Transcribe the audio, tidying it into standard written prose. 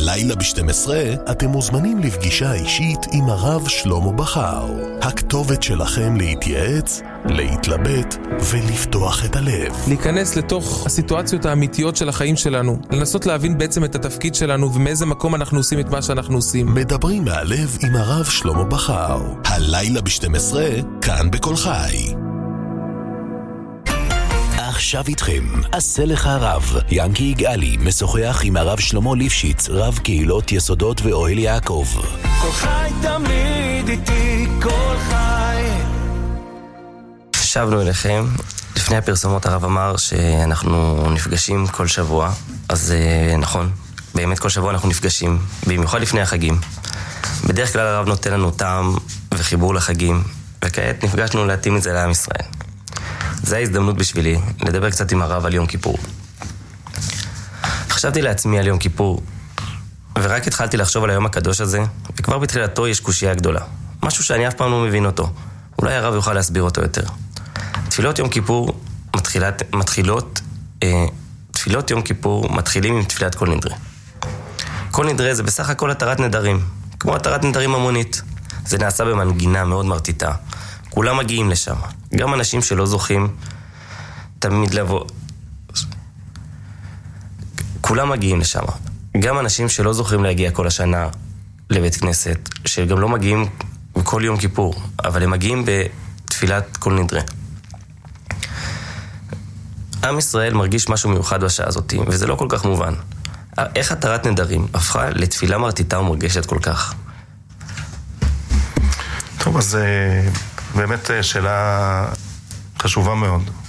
הלילה ב-12 אתם מוזמנים לפגישה אישית עם הרב שלמה בכר. הכתובת שלכם להתייעץ, להתלבט ולפתוח את הלב. להיכנס לתוך הסיטואציות האמיתיות של החיים שלנו. לנסות להבין בעצם את התפקיד שלנו ומאיזה מקום אנחנו עושים את מה שאנחנו עושים. מדברים מהלב עם הרב שלמה בכר. הלילה ב-12, כאן בכל חי. עכשיו איתכם, עשה לך רב. ינקי יגאלי משוחח עם הרב שלמה ליפשיץ, רב קהילות יסודות ואוהל יעקב. כל חי תמיד איתי, כל חי. שבנו אליכם. לפני הפרסומות הרב אמר שאנחנו נפגשים כל שבוע. אז נכון, באמת כל שבוע אנחנו נפגשים, במיוחד לפני החגים. בדרך כלל הרב נותן לנו טעם וחיבור לחגים, וכעת נפגשנו להתאים את זה לעם ישראל. זו ההזדמנות בשבילי לדבר קצת עם הרב על יום כיפור. חשבתי לעצמי על יום כיפור, ורק התחלתי לחשוב על היום הקדוש הזה, וכבר בתחילתו יש קושיה גדולה. משהו שאני אף פעם לא מבין אותו. אולי הרב יוכל להסביר אותו יותר. תפילות יום כיפור מתחילים עם תפילת כל נדרי. כל נדרי זה בסך הכל התרת נדרים, כמו התרת נדרים המונית. זה נעשה במנגינה מאוד מרטיטה. כולם מגיעים לשם. גם אנשים שלא זוכים תמיד לבוא. כולם מגיעים לשם. גם אנשים שלא זוכים להגיע כל השנה לבית כנסת, שגם לא מגיעים כל יום כיפור, אבל הם מגיעים בתפילת כל נדרי. עם ישראל מרגיש משהו מיוחד בשעה הזאת, וזה לא כל כך מובן. איך התרת נדרים הפכה לתפילה מרטיטה ומרגשת כל כך? טוב, אז באמת שאלה חשובה מאוד.